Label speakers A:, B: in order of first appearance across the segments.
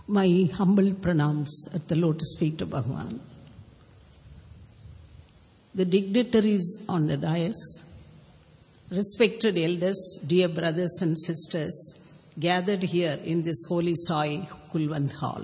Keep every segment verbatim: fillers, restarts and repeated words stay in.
A: My humble pranams at the lotus feet of Bhagavan. The dignitaries on the dais, respected elders, dear brothers and sisters, gathered here in this holy Sai Kulwant Hall.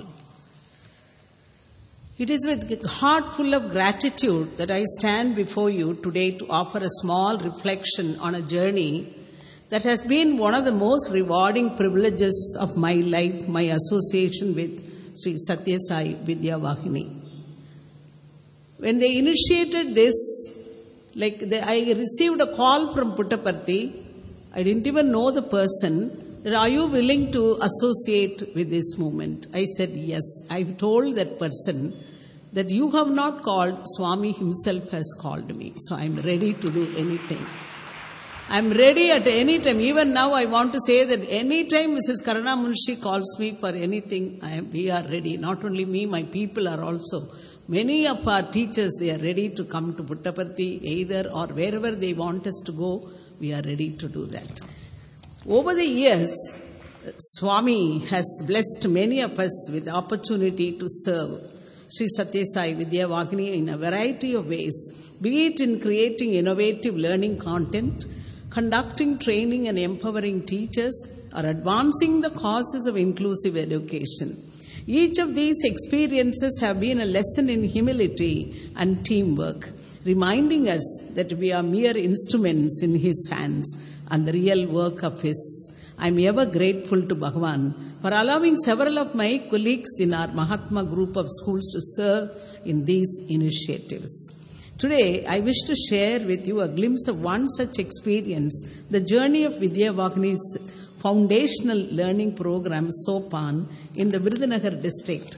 A: It is with a heart full of gratitude that I stand before you today to offer a small reflection on a journey that has been one of the most rewarding privileges of my life, my association with Sri Satya Sai Vidya Vahini. When they initiated this, like they, I received a call from Puttaparthi. I didn't even know the person. That, are you willing to associate with this movement? I said, yes. I told that person that you have not called, Swami himself has called me. So I'm ready to do anything. I'm ready at any time. Even now I want to say that any time Missus Karana Munshi calls me for anything, I am, we are ready. Not only me, my people are also. Many of our teachers, they are ready to come to Puttaparthi either or wherever they want us to go, we are ready to do that. Over the years, Swami has blessed many of us with the opportunity to serve Sri Satya Sai Vidya Vahini in a variety of ways, be it in creating innovative learning content, conducting training and empowering teachers, or advancing the causes of inclusive education. Each of these experiences have been a lesson in humility and teamwork, reminding us that we are mere instruments in His hands and the real work of His. I am ever grateful to Bhagavan for allowing several of my colleagues in our Mahatma group of schools to serve in these initiatives. Today, I wish to share with you a glimpse of one such experience, the journey of Vidya Vahini's foundational learning program, Sopan, in the Virudhunagar district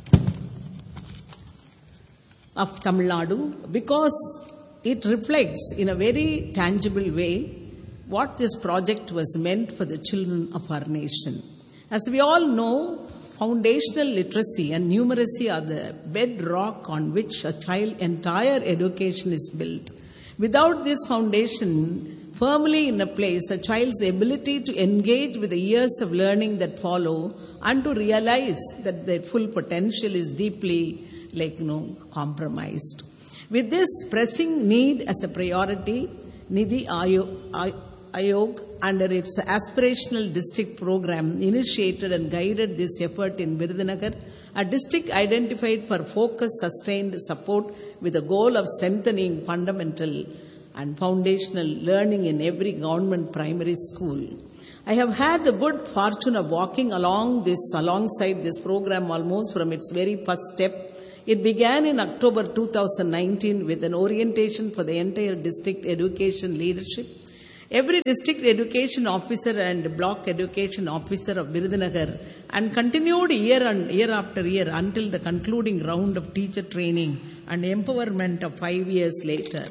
A: of Tamil Nadu, because it reflects in a very tangible way what this project was meant for the children of our nation. As we all know, foundational literacy and numeracy are the bedrock on which a child's entire education is built. Without this foundation firmly in a place, a child's ability to engage with the years of learning that follow and to realize that their full potential is deeply, like, you know, compromised. With this pressing need as a priority, Nidhi Ayog, under its aspirational district program, initiated and guided this effort in Virudhunagar, a district identified for focused, sustained support with the goal of strengthening fundamental and foundational learning in every government primary school. I have had the good fortune of walking along this, alongside this program almost from its very first step. It began in October two thousand nineteen with an orientation for the entire district education leadership. Every district education officer and block education officer of Virudhunagar, and continued year and year after year until the concluding round of teacher training and empowerment of five years later.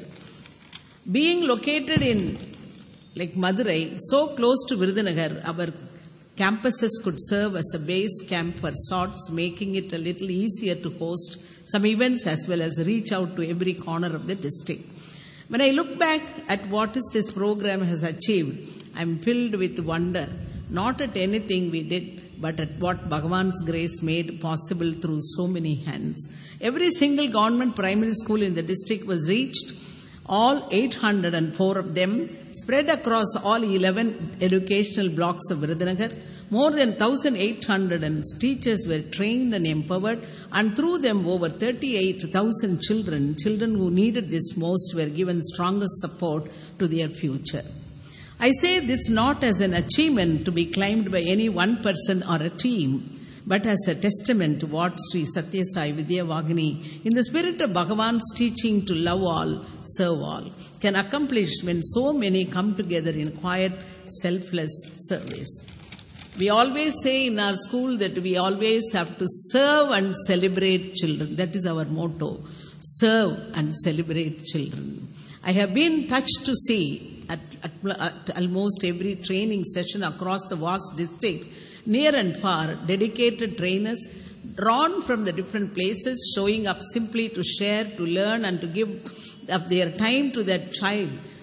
A: Being located in like Madurai, so close to Virudhunagar, our campuses could serve as a base camp for sorts, making it a little easier to host some events as well as reach out to every corner of the district. When I look back at what is this program has achieved, I am filled with wonder, not at anything we did, but at what Bhagavan's grace made possible through so many hands. Every single government primary school in the district was reached, all eight hundred four of them, spread across all eleven educational blocks of Virudhunagar. More than one thousand eight hundred teachers were trained and empowered, and through them over thirty-eight thousand children, children who needed this most, were given strongest support to their future. I say this not as an achievement to be claimed by any one person or a team, but as a testament to what Sri Satya Sai Vidya Vahini, in the spirit of Bhagavan's teaching to love all, serve all, can accomplish when so many come together in quiet, selfless service. We always say in our school that we always have to serve and celebrate children. That is our motto, serve and celebrate children. I have been touched to see at, at, at almost every training session across the vast district, near and far, dedicated trainers drawn from the different places, showing up simply to share, to learn, and to give of their time to that child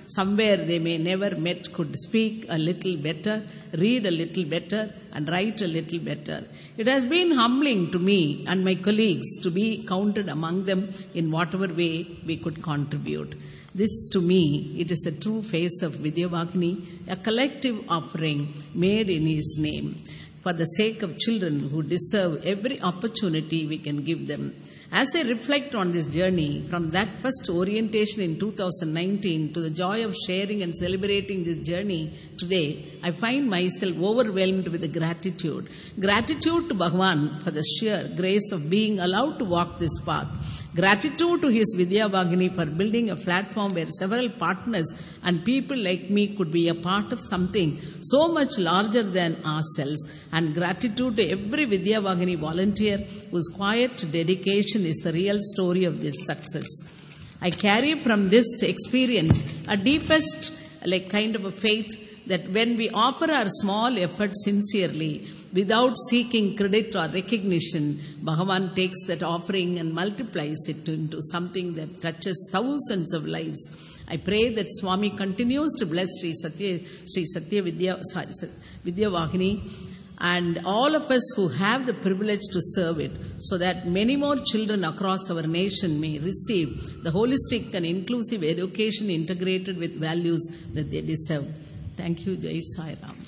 A: somewhere they may never met, could speak a little better, read a little better, and write a little better. It has been humbling to me and my colleagues to be counted among them in whatever way we could contribute. This, to me, it is a true face of Vidyavagini, a collective offering made in His name, for the sake of children who deserve every opportunity we can give them. As I reflect on this journey, from that first orientation in two thousand nineteen to the joy of sharing and celebrating this journey today, I find myself overwhelmed with gratitude. Gratitude to Bhagavan for the sheer grace of being allowed to walk this path. Gratitude to His Vidyavagini for building a platform where several partners and people like me could be a part of something so much larger than ourselves. And gratitude to every Vidyavagini volunteer whose quiet dedication is the real story of this success. I carry from this experience a deepest like kind of a faith that when we offer our small efforts sincerely, without seeking credit or recognition, Bhagavan takes that offering and multiplies it into something that touches thousands of lives. I pray that Swami continues to bless Sri Satya, Sri Satya Vidya, sorry, Vidyavagini and all of us who have the privilege to serve it, so that many more children across our nation may receive the holistic and inclusive education integrated with values that they deserve. Thank you, Jai Sai Ram.